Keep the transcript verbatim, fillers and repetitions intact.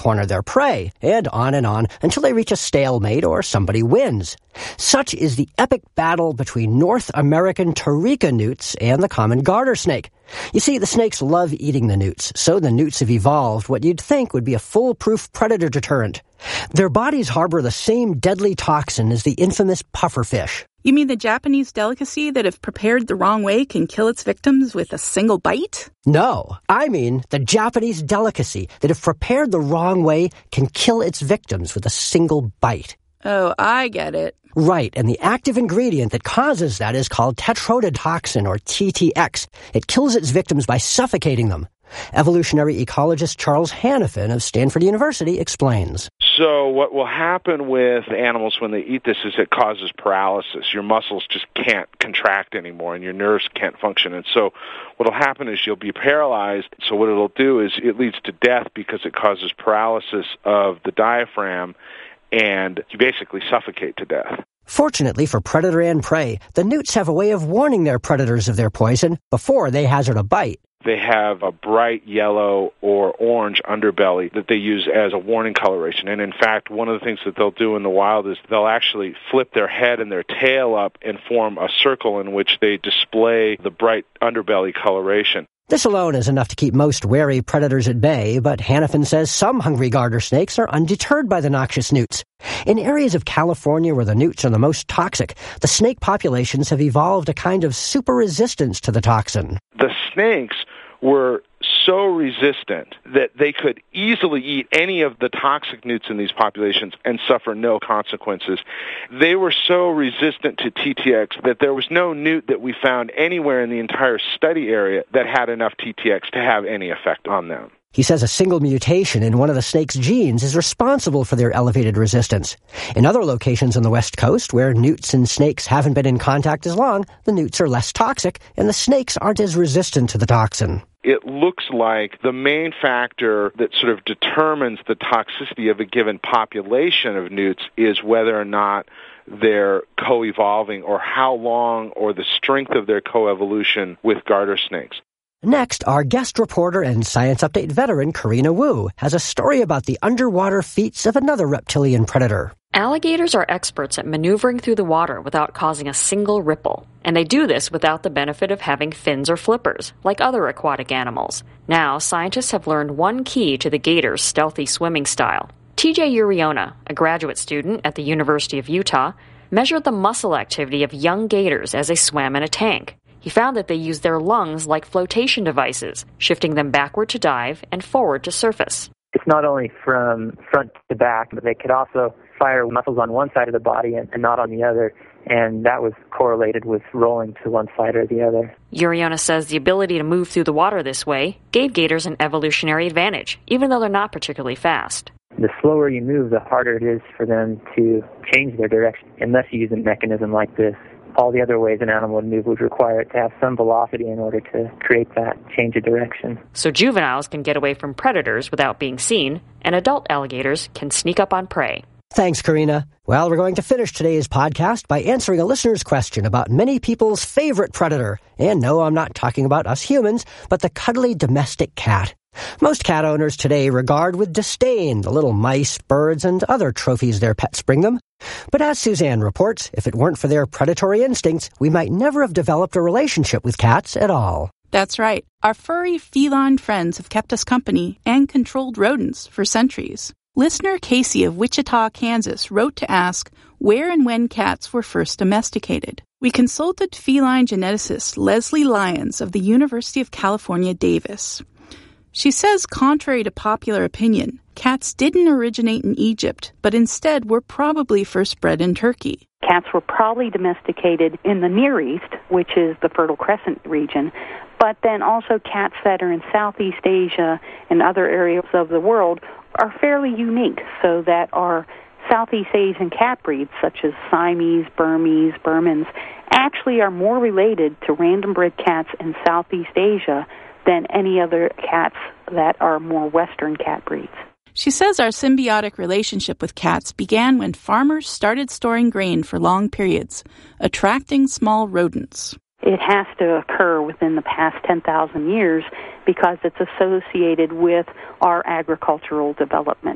corner their prey, and on and on until they reach a stalemate or somebody wins. Such is the epic battle between North American Tarica newts and the common garter snake. You see, the snakes love eating the newts, so the newts have evolved what you'd think would be a foolproof predator deterrent. Their bodies harbor the same deadly toxin as the infamous pufferfish. You mean the Japanese delicacy that if prepared the wrong way can kill its victims with a single bite? No, I mean the Japanese delicacy that if prepared the wrong way can kill its victims with a single bite. Oh, I get it. Right, and the active ingredient that causes that is called tetrodotoxin, or T T X. It kills its victims by suffocating them. Evolutionary ecologist Charles Hannafin of Stanford University explains. So what will happen with animals when they eat this is it causes paralysis. Your muscles just can't contract anymore, and your nerves can't function. And so what will happen is you'll be paralyzed. So what it'll do is it leads to death because it causes paralysis of the diaphragm, and you basically suffocate to death. Fortunately for predator and prey, the newts have a way of warning their predators of their poison before they hazard a bite. They have a bright yellow or orange underbelly that they use as a warning coloration. And in fact, one of the things that they'll do in the wild is they'll actually flip their head and their tail up and form a circle in which they display the bright underbelly coloration. This alone is enough to keep most wary predators at bay, but Hannafin says some hungry garter snakes are undeterred by the noxious newts. In areas of California where the newts are the most toxic, the snake populations have evolved a kind of super resistance to the toxin. The snakes were so resistant that they could easily eat any of the toxic newts in these populations and suffer no consequences. They were so resistant to T T X that there was no newt that we found anywhere in the entire study area that had enough T T X to have any effect on them. He says a single mutation in one of the snake's genes is responsible for their elevated resistance. In other locations on the West Coast, where newts and snakes haven't been in contact as long, the newts are less toxic, and the snakes aren't as resistant to the toxin. It looks like the main factor that sort of determines the toxicity of a given population of newts is whether or not they're co-evolving or how long or the strength of their coevolution with garter snakes. Next, our guest reporter and Science Update veteran, Karina Wu, has a story about the underwater feats of another reptilian predator. Alligators are experts at maneuvering through the water without causing a single ripple, and they do this without the benefit of having fins or flippers, like other aquatic animals. Now, scientists have learned one key to the gator's stealthy swimming style. T J Uriona, a graduate student at the University of Utah, measured the muscle activity of young gators as they swam in a tank. He found that they used their lungs like flotation devices, shifting them backward to dive and forward to surface. It's not only from front to back, but they could also fire muscles on one side of the body and, and not on the other, and that was correlated with rolling to one side or the other. Uriona says the ability to move through the water this way gave gators an evolutionary advantage, even though they're not particularly fast. The slower you move, the harder it is for them to change their direction, unless you use a mechanism like this. All the other ways an animal would move would require it to have some velocity in order to create that change of direction. So juveniles can get away from predators without being seen, and adult alligators can sneak up on prey. Thanks, Karina. Well, we're going to finish today's podcast by answering a listener's question about many people's favorite predator. And no, I'm not talking about us humans, but the cuddly domestic cat. Most cat owners today regard with disdain the little mice, birds, and other trophies their pets bring them. But as Suzanne reports, if it weren't for their predatory instincts, we might never have developed a relationship with cats at all. That's right. Our furry feline friends have kept us company and controlled rodents for centuries. Listener Casey of Wichita, Kansas, wrote to ask where and when cats were first domesticated. We consulted feline geneticist Leslie Lyons of the University of California, Davis. She says, contrary to popular opinion, cats didn't originate in Egypt, but instead were probably first bred in Turkey. Cats were probably domesticated in the Near East, which is the Fertile Crescent region, but then also cats that are in Southeast Asia and other areas of the world are fairly unique, so that our Southeast Asian cat breeds, such as Siamese, Burmese, Burmans, actually are more related to random bred cats in Southeast Asia than any other cats that are more Western cat breeds. She says our symbiotic relationship with cats began when farmers started storing grain for long periods, attracting small rodents. It has to occur within the past ten thousand years because it's associated with our agricultural development.